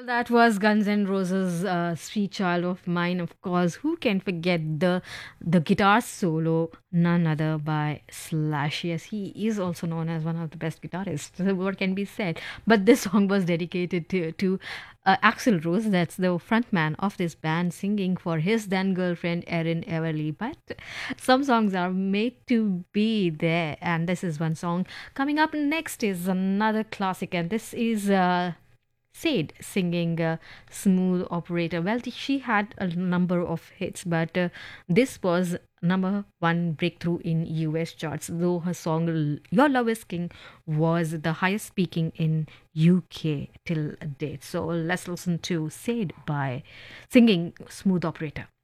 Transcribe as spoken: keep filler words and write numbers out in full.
That was Guns N' Roses' uh, "Sweet Child of Mine." Of course, who can forget the the guitar solo? None other by Slash. Yes, he is also known as one of the best guitarists. What can be said? But this song was dedicated to to uh, Axl Rose. That's the frontman of this band, singing for his then girlfriend Erin Everly. But some songs are made to be there, and this is one song. Coming up next is another classic, and this is. Uh, Said singing uh, Smooth Operator. Well, she had a number of hits, but uh, this was number one breakthrough in U S charts, though her song L- Your Love is King was the highest speaking in U K till date. So let's listen to Said by singing Smooth Operator.